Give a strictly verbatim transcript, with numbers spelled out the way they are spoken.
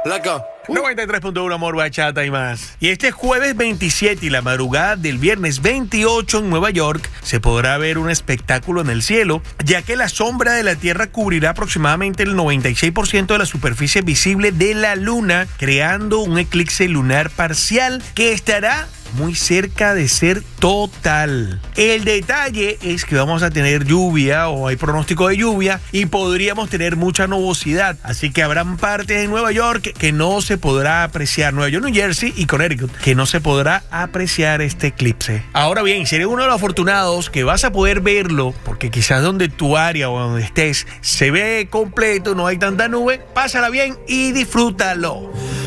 Loco. noventa y tres punto uno Amor, Bachata y más. Y este jueves veintisiete y la madrugada del viernes veintiocho en Nueva York se podrá ver un espectáculo en el cielo, ya que la sombra de la Tierra cubrirá aproximadamente el noventa y seis por ciento de la superficie visible de la Luna, creando un eclipse lunar parcial que estará muy cerca de ser total. El detalle es que vamos a tener lluvia o hay pronóstico de lluvia y podríamos tener mucha nubosidad, así que habrán partes en Nueva York que no se podrá apreciar, Nueva York, New Jersey y Connecticut, que no se podrá apreciar este eclipse. Ahora bien, si eres uno de los afortunados que vas a poder verlo, porque quizás donde tu área o donde estés se ve completo, no hay tanta nube, pásala bien y disfrútalo.